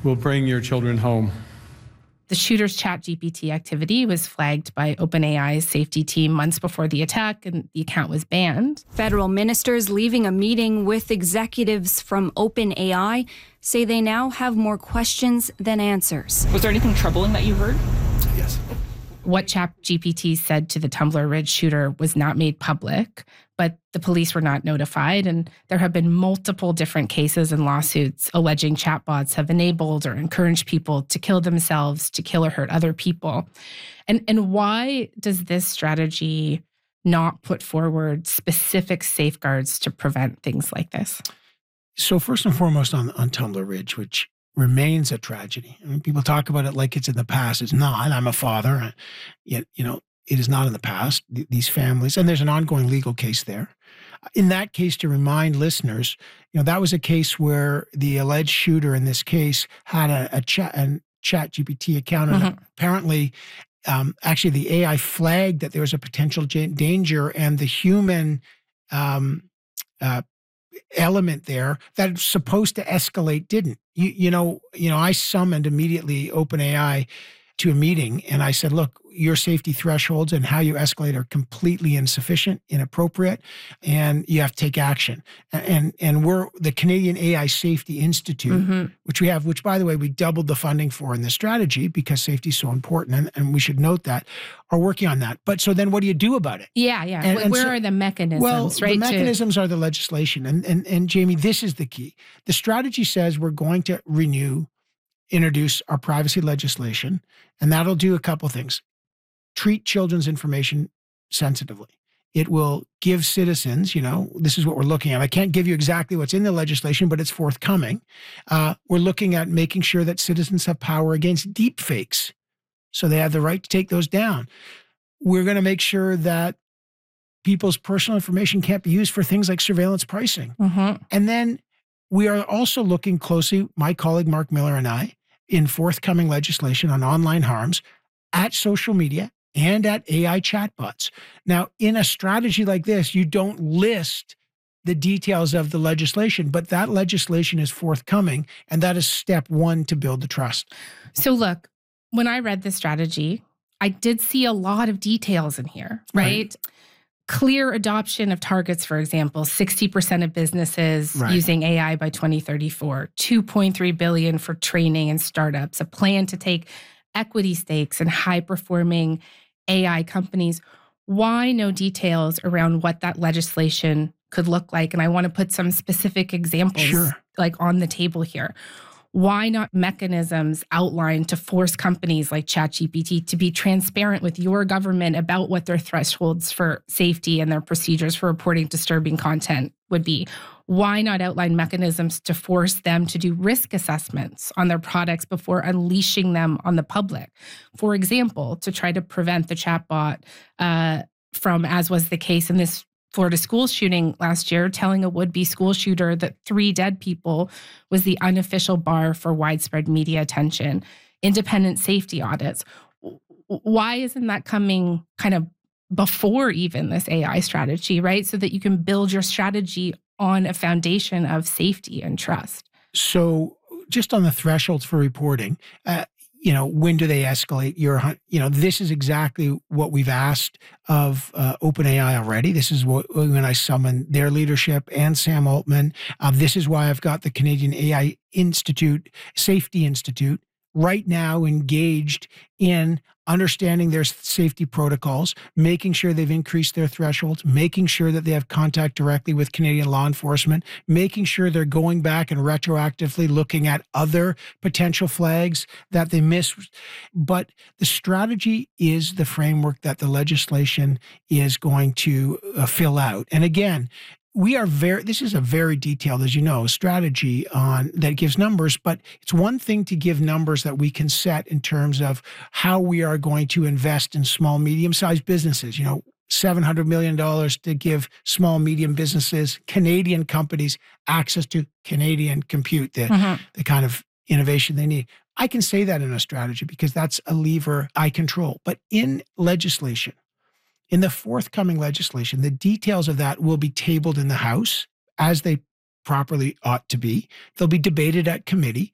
will bring your children home. The shooter's ChatGPT activity was flagged by OpenAI's safety team months before the attack, and the account was banned. Federal ministers leaving a meeting with executives from OpenAI say they now have more questions than answers. Was there anything troubling that you heard? Yes. What ChatGPT said to the Tumbler Ridge shooter was not made public, but the police were not notified. And there have been multiple different cases and lawsuits alleging chatbots have enabled or encouraged people to kill themselves, to kill or hurt other people. And why does this strategy not put forward specific safeguards to prevent things like this? So first and foremost on Tumbler Ridge, which remains a tragedy. I mean, people talk about it like it's in the past. It's not. I'm a father. Yet, it is not in the past. These families, and there's an ongoing legal case there. In that case, to remind listeners, that was a case where the alleged shooter in this case had a ChatGPT account, and apparently, actually, the AI flagged that there was a potential danger, and the human element there that's supposed to escalate didn't. I summoned immediately OpenAI to a meeting, and I said, look, your safety thresholds and how you escalate are completely insufficient, inappropriate, and you have to take action. And we're the Canadian AI Safety Institute, which by the way, we doubled the funding for in this strategy because safety is so important, and we should note that, are working on that. But so then what do you do about it? Yeah. And where are the mechanisms, well, right? The mechanisms are the legislation. And Jamie, this is the key. The strategy says we're going to introduce our privacy legislation, and that'll do a couple things. Treat children's information sensitively. It will give citizens, this is what we're looking at. I can't give you exactly what's in the legislation, but it's forthcoming. We're looking at making sure that citizens have power against deep fakes, so they have the right to take those down. We're going to make sure that people's personal information can't be used for things like surveillance pricing. And then we are also looking closely, my colleague Mark Miller and I, in forthcoming legislation on online harms at social media and at AI chatbots. Now, in a strategy like this, you don't list the details of the legislation, but that legislation is forthcoming, and that is step one to build the trust. So look, when I read this strategy, I did see a lot of details in here, right? Clear adoption of targets, for example, 60% of businesses using AI by 2034, $2.3 billion for training and startups, a plan to take equity stakes in high-performing AI companies. Why no details around what that legislation could look like? And I want to put some specific examples on the table here. Why not mechanisms outlined to force companies like ChatGPT to be transparent with your government about what their thresholds for safety and their procedures for reporting disturbing content would be? Why not outline mechanisms to force them to do risk assessments on their products before unleashing them on the public? For example, to try to prevent the chatbot from, as was the case in this Florida school shooting last year, telling a would-be school shooter that 3 dead people was the unofficial bar for widespread media attention, independent safety audits. Why isn't that coming kind of before even this AI strategy, right? So that you can build your strategy on a foundation of safety and trust. So just on the thresholds for reporting, when do they escalate? This is exactly what we've asked of OpenAI already. This is when I summoned their leadership and Sam Altman. This is why I've got the Canadian AI Safety Institute right now engaged in understanding their safety protocols, making sure they've increased their thresholds, making sure that they have contact directly with Canadian law enforcement, making sure they're going back and retroactively looking at other potential flags that they missed. But the strategy is the framework that the legislation is going to fill out. And again, this is a very detailed, as you know, strategy that gives numbers, but it's one thing to give numbers that we can set in terms of how we are going to invest in small, medium-sized businesses, $700 million to give small, medium businesses, Canadian companies, access to Canadian compute, the kind of innovation they need. I can say that in a strategy because that's a lever I control. But in legislation, in the forthcoming legislation, the details of that will be tabled in the House as they properly ought to be. They'll be debated at committee.